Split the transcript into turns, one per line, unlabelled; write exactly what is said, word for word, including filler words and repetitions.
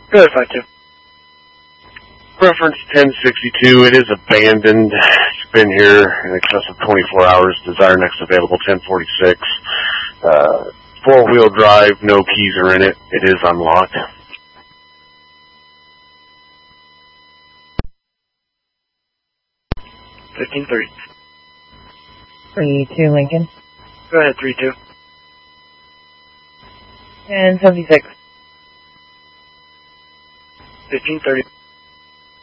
Go ahead, five two.
Reference ten sixty-two, it is abandoned. It's been here in excess of twenty-four hours. Desire next available ten forty-six. Uh, four-wheel drive, no keys are in it. It is unlocked.
fifteen thirty.
three two Lincoln.
Go ahead, three two.
ten seventy-six.
fifteen thirty.